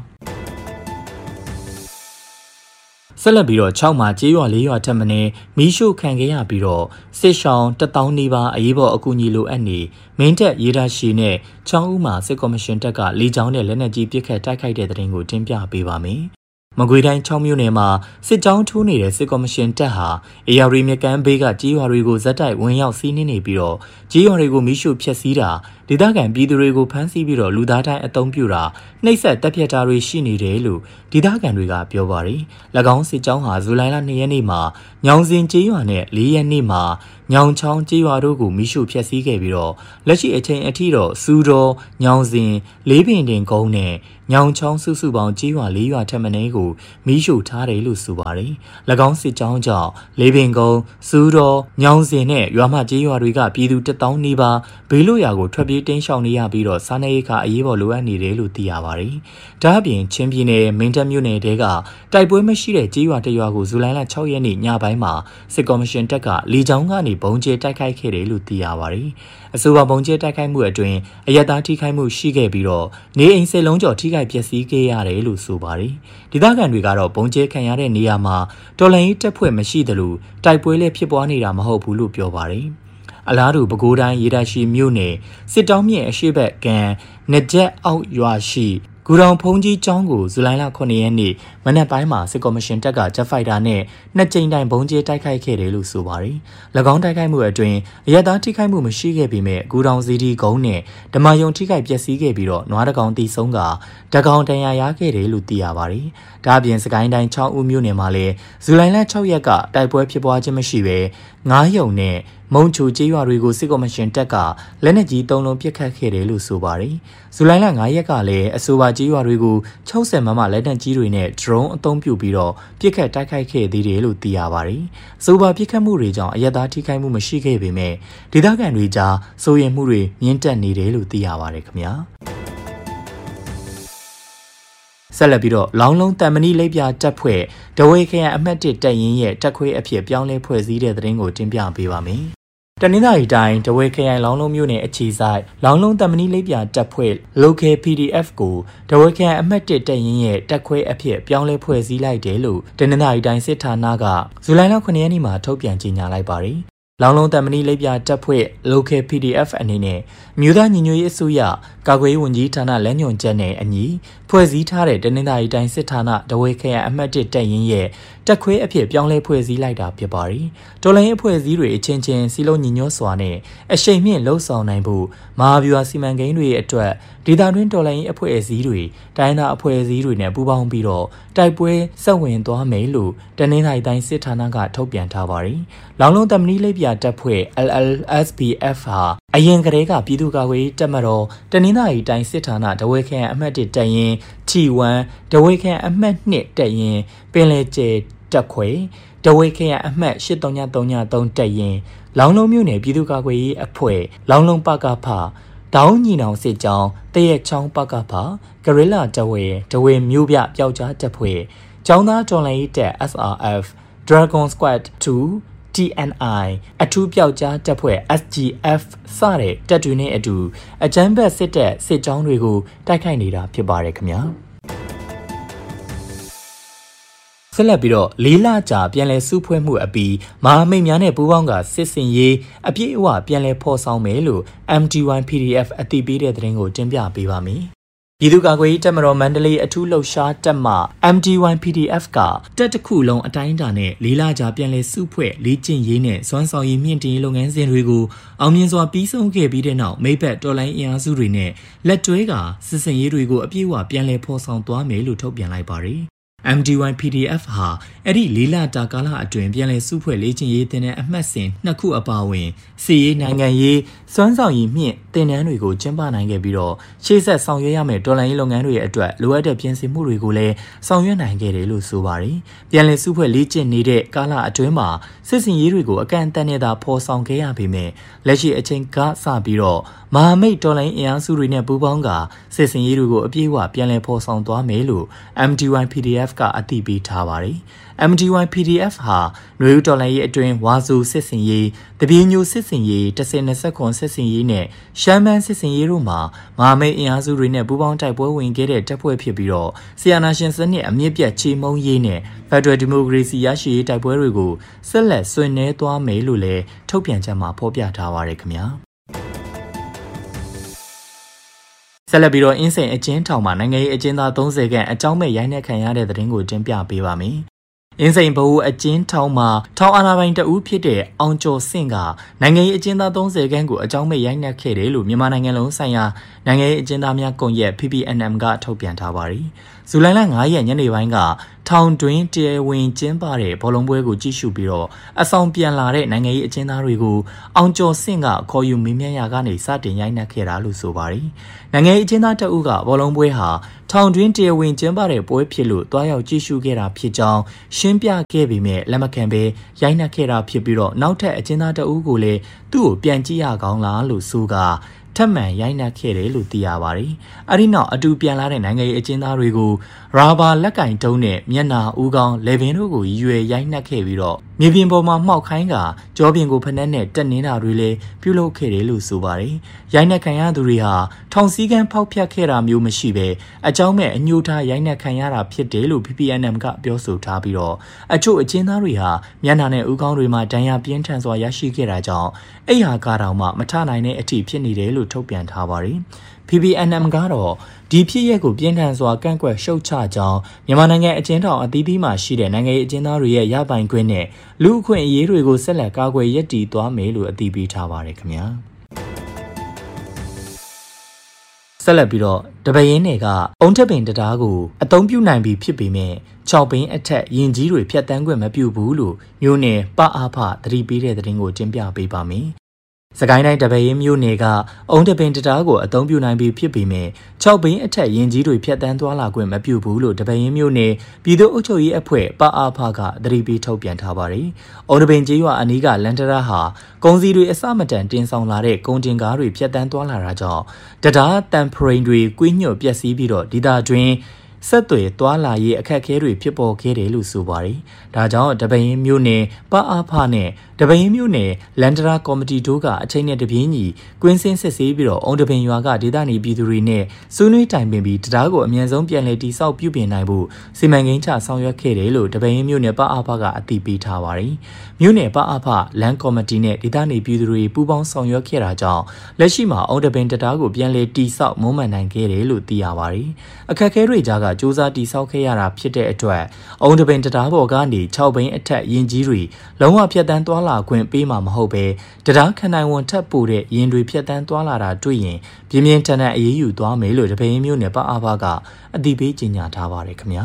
ဆက်လက်ပြီးတော့၆မှာကျေးရွာ၄ရွာထက်မင်းမီးရှို့ခံခဲ့ရပြီးတော့စစ်ရှောင်းတထောင်နီးပါးအရေးပေါ်အကူအညီလိုအပ်နေမင်းတပ်ရေဒါရှိနဲ့ချောင်းဦးမှာစစ်ကော်မရှင်တပ်ကလေကြောင်းနဲ့လက်နက်ကြီးပစ်ခတ်တိုက်ခိုက်တဲ့တဲ့တင်ကိုတင်ပြပေးပါမယ်။မကွေးတိုင်းချောင်းမြို့နယ်မှာစစ်ကြောင်းထိုးနေတဲ့စစ်ကော်မရှင်တပ်ဟာအေရရီမြကမ်းဘေးကကြေးရွာတွေကိုဇက်တိုက်ဝင်ရောက်စီးနင်းနေပြီးတော့ကြေးရွာတွေကိုမီးရှို့ဖျက်ဆီးတာဒေသခံပြည်သူတွေကိုဖမ်းဆီးပြီးတော့လူသားတိုင်းအုံပြုတာနှိပ်စက်တပ်ဖြတ်တာတွေရှိနေတယ်လို့ဒေသခံတွေကပြောပါတယ်။၎င်းစစ်ကြောင်းဟာဇူလိုင်လ၂ရက်နေ့မှာညောင်စင်ကြေးရွာနဲ့၄ရက်နေ့မှာညောင်ချောင်းကြေးရွာတို့ကိုမီးရှို့ဖျက်ဆီးခဲ့ပြီးတော့လက်ရှိအချိန်အထိတော့စူတော်ညောင်စင်လေးပင်တင်ကုန်းနဲ့ညောင်ချောင်းစုစုပေါင်းကြေးရွာ၄ရွာထက်မနည်းကိုမီးရှို့ထားတယ်လို့ဆိုပါတယ်။၎င်းစစ်ကြောင်းကြောင့်လေးပင်ကုန်းစူတော်ညောင်စင်နဲ့ရွာမကြေးရွာတွေကပြည်သူတထောင်နီးပါးဘေးလွတ်ရာကိုထွက်ပြေးတင်းရှောင်နေရပြီးတော့စားနပ်ရိက္ခာအရေးပေါ်လိုအပ်နေတယ်လို့သိရပါတယ်။ဒါ့အပြင်ချင်းပြည်နယ်မင်းတပ်မြို့နယ်တဲကတိုက်ပွဲမရှိတဲ့ကြေးရွာတရွာကိုဇူလိုင်လ၆ရက်နေ့ညပိုင်းမှာစစ်ကော်မရှင်တပ်ကလေကြောင်းကနေဘုံကျဲတိုက်ခိုက်ခဲ့တယ်လို့သိရပါတယ်။အဆိုပါဘုံကျဲတိုက်ခိုက်မှုအတွင်းအရက်သားထိခိုက်မှုရှိခဲ့ပြီးတော့နေအိမ်စစ်လုံးကျော်ထိခိုက်ပျက်စီးခဲ့ရတယ်လို့ဆိုပါတယ်။ဒေသခံတွေကတော့ဘုံကျဲခံရတဲ့နေရာမှာတော်လှန်ရေးတပ်ဖွဲ့မရှိသလိုတိုက်ပွဲလည်းဖြစ်ပွားနေတာမဟုတ်ဘူးလို့ပြောပါတယ်။အလားတူပဲခူးတိုင်းရေဒါရှိမြို့နယ်စစ်တောင်းမြင့်အရှိဘက်ကံနကြက်အောက်ရွာရှိဂူတောင်ဖုန်ကြီးကျောင်းကိုဇူလိုင်လခုနှစ်ရက်နေ့မနက်ပိုင်းမှာစစ်ကော်မရှင်တပ်ကဂျက်ဖိုက်တာနဲ့နှစ်ကြိမ်တိုင်ဘုံကျဲတိုက်ခိုက်ခဲ့တယ်လို့ဆိုပါတယ်။၎င်းတိုက်ခိုက်မှုအတွင်းအရက်သားထိခိုက်မှုမရှိခဲ့ပေမဲ့ဂူတောင်စီဒီကုန်းနဲ့ဓမာယုံထိခိုက်ပျက်စီးခဲ့ပြီးတော့နွားတကောင်တီဆုံးကတကောင်တန်ရာရခဲ့တယ်လို့သိရပါတယ်။ဒါ့အပြင်စကိုင်းတိုင်းချောင်းဦးမြို့နယ်မှာလည်းဇူလိုင်လ၆ရက်ကတိုက်ပွဲဖြစ်ပွားခြင်းမရှိဘဲငားယုံနဲ့မုံချိုကျေးရွာတွေကိုစစ်ကော်မရှင်တပ်ကလက်နက်ကြီးသုံးလုံးပစ်ခတ်ခဲ့တယ်လို့ဆိုပါတယ်။ဇူလိုင်လ၅ရက်ကလည်းအဆိုပါကျေးရွာတွေကို၆၀မမလက်နက်ကြီးတွေနဲ့ဒရုန်းအသုံးပြုပြီးတော့ပစ်ခတ်တိုက်ခိုက်ခဲ့သေးတယ်လို့သိရပါတယ်။အဆိုပါပစ်ခတ်မှုတွေကြောင့်အရက်သားထိခိုက်မှုမရှိခဲ့ပေမဲ့ဒေသခံတွေကြားစိုးရိမ်မှုတွေမြင့်တက်နေတယ်လို့သိရပါတယ်ခင်ဗျာ။ဆက်လက်ပြီးတော့လောင်းလုံးတန်မဏိလိပ်ပြတပ်ဖွဲ့ဒဝေခရိုင်အမှတ်၁တပ်ရင်းရဲ့တပ်ခွဲအဖြစ်ပြောင်းလဲဖွဲ့စည်းတဲ့သတင်းကိုတင်ပြပေးပါမယ်တနင်္သာရီတိုင်းတဝဲခရိုင်လောင်းလုံးမြို့နယ်အခြေဆိုင်လောင်းလုံးတမနီလေးပြတပ်ဖွဲ့ Local ပီ ဒီ အက်ဖ် ကိုတဝဲခရိုင်အမှတ်တစ်တပ်ရင်းရဲ့တပ်ခွဲအဖြစ်ပြောင်းလဲဖွဲ့စည်းလိုက်တယ်လို့တနင်္သာရီတိုင်းစစ်ဌာနကဇူလိုင်လခုနှစ်ရက်နေ့မှာထုတ်ပြန်ကြေညာလိုက်ပါတယ်။လောင်းလုံးတမနီလေးပြတပ်ဖွဲ့ Local ပီ ဒီ အက်ဖ် အနေနဲ့မြို့သားညီညွတ်ရေးအစိုးရကာကွယ်ရေးဝန်ကြီးဌာနလမ်းညွှန်ချက်နဲ့အညီဖွဲ့စည်းထားတဲ့တနင်္သာရီတိုင်းစစ်ဌာနတဝဲခရိုင်အမှတ်တစ်တပ်ရင်းရဲ့တက်ခွဲအဖြစ်ပြောင်းလဲဖွဲ့စည်းလိုက်တာဖြစ်ပါတယ်။တော်လိုင်းအဖွဲ့အစည်းတွေအချင်းချင်းစီလုံးညီညွတ်စွာနဲ့အရှိန်မြင့်လှုပ်ဆောင်နိုင်ဖို့မဟာဗျူဟာစီမံကိန်းတွေအတွက်ဒေသတွင်းတော်လိုင်းအဖွဲ့အစည်းတွေတိုင်းသားအဖွဲ့အစည်းတွေနဲ့ပူးပေါင်းပြီးတော့တိုက်ပွဲဆက်ဝင်သွားမယ်လို့တနင်္သာရီတိုင်းစစ်ဌာနကထုတ်ပြန်ထားပါတယ်။လောင်လုံးတမနီလေးပြတပ်ဖွဲ့ L L S B F ဟာအရင်ကတည်းကပြည်သူ့ကာကွယ်ရေးတပ်မတော်တနင်္သာရီတိုင်းစစ်ဌာနတဝဲခရိုင်အမှတ်တစ်တပ်ရင်း T one တဝဲခရိုင်အမှတ်နှစ်တပ်ရင်းပင်လယ်ကျဲတက်ခွေတဝဲခရိုင်အမှတ်၈၃၃၃တက်ရင်လောင်လုံးမြို့နယ်ပြည်သူ့ကာကွယ်ရေးအဖွဲ့လောင်လုံးပကဖတောင်းညီနောင်စစ်ကြောင်းတရက်ချောင်းပကဖဂရိလာတဝဲတဝဲမြို့ပြပျောက်ကြားတပ်ဖွဲ့ကျောင်းသားတော်လှန်ရေးတပ် S R F Dragon Squad two T N I အထူးပျောက်ကြားတပ်ဖွဲ့ S G F စတဲ့တပ်တွေနဲ့အတူအကြမ်းဖက်စစ်တပ်စစ်ကြောင်းတွေကိုတိုက်ခိုက်နေတာဖြစ်ပါတယ်ခင်ဗျာဆက်လက်ပြီးတော့လေးလကြာပြန်လည်စုဖွဲ့မှုအပြီးမဟာမိတ်များနဲ့ပူးပေါင်းကစစ်စင်ရေးအပြည့်အဝပြန်လည်ဖော်ဆောင်မယ်လို့ M D one P D F အသိပေးတဲ့သတင်းကိုတင်ပြပေးပါမယ်။ပြည်သူ့ကာကွယ်ရေးတပ်မတော်မန္တလေးအထူးလှုပ်ရှားတပ်မှ M D one P D F ကတပ်တစ်ခုလုံးအတိုင်းအတာနဲ့လေးလကြာပြန်လည်စုဖွဲ့လေ့ကျင့်ရေးနဲ့စွမ်းဆောင်ရည်မြင့်တင်ရေးလုပ်ငန်းစဉ်တွေကိုအောင်မြင်စွာပြီးဆုံးခဲ့ပြီးတဲ့နောက်မိဘတော်လိုင်းအင်အားစုတွေနဲ့လက်တွဲကစစ်စင်ရေးတွေကိုအပြည့်အဝပြန်လည်ဖော်ဆောင်သွားမယ်လို့ထုတ်ပြန်လိုက်ပါတယ်။ M D one P D F ဟာအဲ့ဒီလေးလတာကာလအတွင်းပြန်လည်စုဖွဲ့လေ့ကျင့်ရေးတင်တဲ့အမှတ်စဉ်နှစ်ခုအပါအဝင်စီရေးနိုင်ငံရေးစွမ်းဆောင်ရည်မြင့်တင်နန်းတွေကိုကျင်းပနိုင်ခဲ့ပြီးတော့ရှေ့ဆက်ဆောင်ရွက်ရမယ့်တော်လှန်ရေးလုပ်ငန်းတွေအတွက်လိုအပ်တဲ့ပြင်ဆင်မှုတွေကိုလည်းဆောင်ရွက်နိုင်ခဲ့တယ်လို့ဆိုပါတယ်။ပြန်လည်စုဖွဲ့လေ့ကျင့်နေတဲ့ကာလအတွင်းမှာစစ်စင်ရေးတွေကိုအကန့်အသတ်နဲ့သာဖော်ဆောင်ခဲ့ရပေမဲ့လက်ရှိအချိန်ကစပြီးတော့မဟာမိတ်တော်လှန်ရေးအင်အားစုတွေနဲ့ပူးပေါင်းကစစ်စင်ရေးတွေကိုအပြည့်အဝပြန်လည်ဖော်ဆောင်သွားမယ်လို့ M D one P D F ကအသိပေးထားပါတယ်။ M D one P D F ဟာနွေဦးတော်လှန်ရေးအတွင်းဝါဆိုစစ်စင်ရေးတပြေညိုစစ်စင်ရေးတစ်ဆယ်နှစ်ခွန်စစ်စင်ရေးနဲ့ရှမ်းမန်းစစ်စင်ရေးတို့မှာမဟာမိတ်အင်အားစုတွေနဲ့ပူးပေါင်းတိုက်ပွဲဝင်ခဲ့တဲ့တပ်ဖွဲ့ဖြစ်ပြီးတော့ဆီယနာရှင်စနစ်အမြင့်ပြတ်ချေမှုန်းရေးနဲ့ဖက်ဒရယ်ဒီမိုကရေစီရရှိရေးတိုက်ပွဲတွေကိုဆက်လက်ဆွေးနွေးသွားမယ်လို့လည်းထုတ်ပြန်ချက်မှာဖော်ပြထားပါရခင်ဗျာဆက်လက်ပြီးတော့အင်းစိန်အကျဉ်းထောင်မှာနိုင်ငံရေးအကျဉ်းသားသုံးဆယ်ခန့်အကြောင်းမဲ့ရိုင်းနှက်ခံရတဲ့သတင်းကိုတင်ပြပေးပါမယ်။အင်းစိန်ဘဟုအကျဉ်းထောင်မှာထောင်အာဏာပိုင်တဦးဖြစ်တဲ့အောင်ကျော်စင့်ကနိုင်ငံရေးအကျဉ်းသားသုံးဆယ်ခန့်ကိုအကြောင်းမဲ့ရိုင်းနှက်ခဲ့တယ်လို့မြန်မာနိုင်ငံလုံးဆိုင်ရာနိုင်ငံရေးအကျဉ်းသားများကွန်ရက် P P N M ကထုတ်ပြန်ထားပါတယ်။ဇူလိုင်လ၅ရက်ညနေပိုင်းကထောင်တွင်းတရားဝင်ကျင်းပတဲ့ဘောလုံးပွဲကိုကြည့်ရှုပြီးတော့အဆောင်ပြန်လာတဲ့နိုင်ငံရေးအကျဉ်းသားတွေကိုအောင်ကျော်စင့်ကခေါ်ယူမေးမြန်းရာကနေစတင်ရိုက်နှက်ခဲ့တာလို့ဆိုပါတယ်။နိုင်ငံရေးအကျဉ်းသားတအုပ်ကဘောလုံးပွဲဟာထောင်တွင်းတရားဝင်ကျင်းပတဲ့ပွဲဖြစ်လို့တွားရောက်ကြည့်ရှုခဲ့တာဖြစ်ကြောင်းရှင်းပြခဲ့ပေမဲ့လက်မခံဘဲရိုက်နှက်ခဲ့တာဖြစ်ပြီးတော့နောက်ထပ်အကျဉ်းသားတအုပ်ကိုလည်းသူ့ကိုပြန်ကြည့်ရကောင်းလားလို့ဆိုကထပ်မံရိုက်နှက်ခဲ့တယ်လို့သိရပါတယ်။အဲဒီနောက်အတူပြန်လာတဲ့နိုင်ငံရေးအကျဉ်းသားတွေကိုရာဘာလက်ကင်တုံးနဲ့မျက်နာဦးခေါင်းလေပင်တို့ကိုရွယ်ရိုက်နှက်ခဲ့ပြီးတော့မြေပြင်ပေါ်မှာမှောက်ခိုင်းကကြောပြင်ကိုဖက်နှက်နဲ့တက်နေတာတွေလည်းပြုလုပ်ခဲ့တယ်လို့ဆိုပါတယ်။ရိုက်နှက်ခံရသူတွေဟာထောင်စည်းကမ်းဖောက်ဖျက်ခဲ့တာမျိုးမရှိဘဲအကြောင်းမဲ့အညှို့ထားရိုက်နှက်ခံရတာဖြစ်တယ်လို့ P P N M ကပြောဆိုထားပြီးတော့အချို့အကျဉ်းသားတွေဟာမျက်နာနဲ့ဦးခေါင်းတွေမှာဒဏ်ရာပြင်းထန်စွာရရှိခဲ့တာကြောင့်အိယာကားတောင်မှမထနိုင်တဲ့အထိဖြစ်နေတယ်လို့ထုတ်ပြန်ထားပါတယ်။ P P N M ကတော့ဒီဖြစ်ရပ်ကိုပြင်းထန်စွာကန့်ကွက်ရှုတ်ချကြောင်းမြန်မာနိုင်ငံအကျဉ်းထောင်အသီးသီးမှာရှိတဲ့နိုင်ငံရေးအကျဉ်းသားတွေရဲ့ရပိုင်ခွင့်နဲ့လူ့အခွင့်အရေးတွေကိုဆက်လက်ကာကွယ်ရည်တည်သွားမယ်လို့အသိပေးထားပါတယ်ခင်ဗျာဆက်လက်ပြီးတော့တပင်းနယ်ကအုံထက်ပင်တရားကိုအသုံးပြုနိုင်ပြီဖြစ်ပေမဲ့၆ပင်းအထက်ရင်ကြီးတွေဖြတ်တန်းခွင့်မပြုဘူးလို့မျိုးနယ်ပအားဖသတိပေးတဲ့သတင်းကိုတင်ပြပေးပါမယ်စကိုင်းတိုင်းတပင်းမြို့နယ်ကအုံတပင်တရားကိုအသုံးပြုနိုင်ပြီးဖြစ်ပေမဲ့၆ပင်းအထက်ရင်ကြီးတွေဖြတ်တန်းသွားလာခွင့်မပြုဘူးလို့တပင်းမြို့နယ်ပြည်သူ့အုပ်ချုပ်ရေးအဖွဲ့ပအားဖကသတိပေးထုတ်ပြန်ထားပါတယ်။အုံတပင်ကျေးရွာအနီးကလန်တရာဟာကုန်စည်တွေအစမတန်တင်ဆောင်လာတဲ့ကုန်တင်ကားတွေဖြတ်တန်းသွားလာတာကြောင့်တရားတန်ဖရိန်တွေကွေးညွတ်ပျက်စီးပြီးတော့ဒေသတွင်းဆက်သွယ်သွားလာရေးအခက်အခဲတွေဖြစ်ပေါ်ခဲ့တယ်လို့ဆိုပါတယ်။ဒါကြောင့်တပင်းမြို့နယ်ပအားဖနဲ့တပင်းမျိုးနယ်လန်ဒရာကော်မတီတို့ကအချိန်နဲ့တပြင်းညီကွင်းစင်းစစ်ဆေးပြီးတော့အုံတပင်ရွာကဒေသနေပြည်သူတွေနဲ့ဆွေးနွေးတိုင်ပင်ပြီးတရားကိုအမြန်ဆုံးပြန်လည်တည်ဆောက်ပြုပြင်နိုင်ဖို့စီမံကိန်းချဆောင်ရွက်ခဲ့တယ်လို့တပင်းမျိုးနယ်ပအဖကအသိပေးထားပါတယ်။မျိုးနယ်ပအဖလန်ကော်မတီနဲ့ဒေသနေပြည်သူတွေပူးပေါင်းဆောင်ရွက်ခဲ့တာကြောင့်လက်ရှိမှာအုံတပင်တရားကိုပြန်လည်တည်ဆောက်မွမ်းမံနိုင်ခဲ့တယ်လို့သိရပါတယ်။အခက်အခဲတွေကြားကစ조사တည်ဆောက်ခဲ့ရတာဖြစ်တဲ့အတွက်အုံတပင်တရားပေါ်ကနေ၆ဘိန်းအထက်ရင်ကြီးတွေလုံးဝဖြတ်တန်းသွားလာခွင့်ပေးမှာမဟုတ်ပဲတရားခနိုင်ဝန်ထပ်ပို့တဲ့ရင်တွေဖြတ်တန်းသွားလာတာတွေ့ရင်ပြင်းပြင်းထန်ထန်အေးအေးယူသွားမယ်လို့တပင်းမျိုးနယ်ပအဖကအသိပေးကြေညာထားပါတယ်ခင်ဗျာ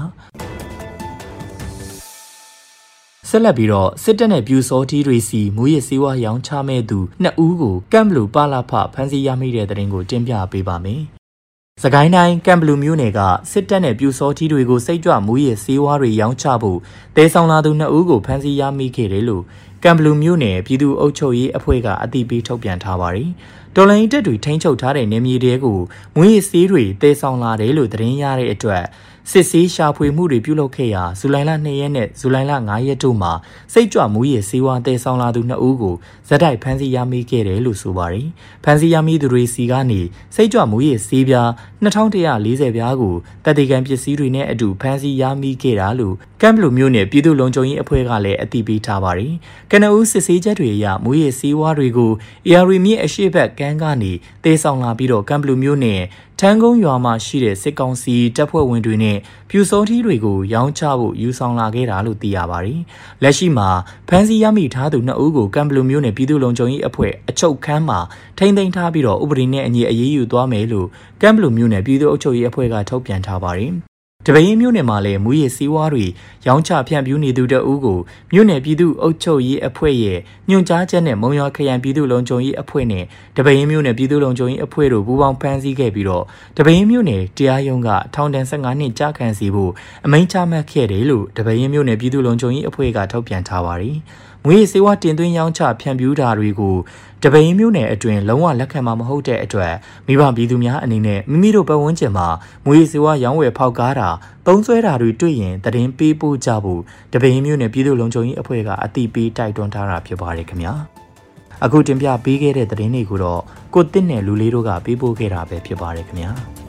ဆက်လက်ပြီးတော့စစ်တပ်နဲ့ပြူစောတီးတွေစီမူရစ်စေဝါရောင်းချမဲ့သူနှစ်ဦးကိုကမ်ဘလူပါလာဖဖမ်းဆီးရမိတဲ့တဲ့ရင်ကိုတင်ပြပေးပါမယ်စကိုင်းတိုင်းကမ်ဘလူမျိုးနယ်ကစစ်တပ်နဲ့ပြူစောတီးတွေကိုစိတ်ကြွမူရစ်စေဝါတွေရောင်းချဖို့တဲဆောင်လာသူနှစ်ဦးကိုဖမ်းဆီးရမိခဲ့တယ်လို့ကမ်ဘလူမျိုးနယ်ပြည်သူ့အုပ်ချုပ်ရေးအဖွဲ့ကအသိပေးထုတ်ပြန်ထားပါတယ်။တော်လိုင်းတက်တွေထိန်းချုပ်ထားတဲ့နေမြေတွေကိုမွေးရည်ဆေးတွေတဲဆောင်လာတယ်လို့သတင်းရတဲ့အတွက်စစ်ဆေးရှာဖွေမှုတွေပြုလုပ်ခဲ့ရာဇူလိုင်လနှစ်ရက်နဲ့ဇူလိုင်လငါးရက်တို့မှာစိတ်ကြွမူရည်ဆေးဝါးတဲဆောင်လာသူနှစ်ဦးကိုဇက်တိုက်ဖမ်းဆီးရမိခဲ့တယ်လို့ဆိုပါတယ်။ဖမ်းဆီးရမိသူတွေစီကနေစိတ်ကြွမူရည်ဆေးပြားနှစ်ထောင်တစ်ရာလေးဆယ်ပြားကိုတပ်တေကန်ပစ္စည်းတွေနဲ့အတူဖမ်းဆီးရမိခဲ့တာလို့ကမ်ဘလူမျိုးနယ်ပြည်သူ့လုံခြုံရေးအဖွဲ့ကလည်းအသိပေးထားပါတယ်။ကနဦးစစ်ဆေးချက်တွေအရမူရည်ဆေးဝါးတွေကိုအေအာရီမြစ်အရှိတ်ဘက်ကန်းကနေတဲဆောင်လာပြီးတော့ကမ်ဘလူမျိုးနယ်ထန်းကုန်းရွာမှာရှိတဲ့စစ်ကောင်စီတပ်ဖွဲ့ဝင်တွေနဲ့ပြူစောထီးတွေကိုရောင်းချဖို့ယူဆောင်လာခဲ့တာလို့သိရပါတယ်။လက်ရှိမှာဖမ်းဆီးရမိထားသူနှစ်ဦးကိုကမ်ဘလူမျိုးနယ်ပြည်သူ့လုံခြုံရေးအဖွဲ့အချုပ်ခန်းမှာထိန်းသိမ်းထားပြီးတော့ဥပဒေနဲ့အညီအရေးယူသွားမယ်လို့ကမ်ဘလူမျိုးနယ်ပြည်သူ့အုပ်ချုပ်ရေးအဖွဲ့ကထုတ်ပြန်ထားပါတယ်။တပင်းမျိုးနယ်မှာလည်းမူရည်စည်းဝါးတွေရောင်းချဖြန့်ဖြူးနေသူတအုပ်ကိုမြို့နယ်ပြည်သူ့အုပ်ချုပ်ရေးအဖွဲ့ရဲ့ညွှန်ကြားချက်နဲ့မုံရွာခရိုင်ပြည်သူ့လုံခြုံရေးအဖွဲ့နဲ့တပင်းမျိုးနယ်ပြည်သူ့လုံခြုံရေးအဖွဲ့တို့ပူးပေါင်းဖမ်းဆီးခဲ့ပြီးတော့တပင်းမျိုးနယ်တရားရုံးကထောင်ဒဏ်၁၅နှစ်ကြာခံစီဖို့အမိန့်ချမှတ်ခဲ့တယ်လို့တပင်းမျိုးနယ်ပြည်သူ့လုံခြုံရေးအဖွဲ့ကထုတ်ပြန်ထားပါတယ်။မွေးစေဝါတင်သွင်းရောင်းချဖြန့်ဖြူးတာတွေကိုတပင်းမျိုးနယ်အတွင်းလုံးဝလက်ခံမှာမဟုတ်တဲ့အတွက်မိဘပြည်သူများအနေနဲ့မိမိတို့ပတ်ဝန်းကျင်မှာမွေးစေဝါရောင်းဝယ်ဖောက်ကားတာသုံးစွဲတာတွေတွေ့ရင်တရင်ပေးပို့ကြဖို့တပင်းမျိုးနယ်ပြည်သူ့လုံခြုံရေးအဖွဲ့ကအသိပေးတိုက်တွန်းထားတာဖြစ်ပါတယ်ခင်ဗျာအခုတင်ပြပေးခဲ့တဲ့သတင်းတွေကိုတော့ကိုတစ်နဲ့လူလေးတို့ကပေးပို့ခဲ့တာပဲဖြစ်ပါတယ်ခင်ဗျာ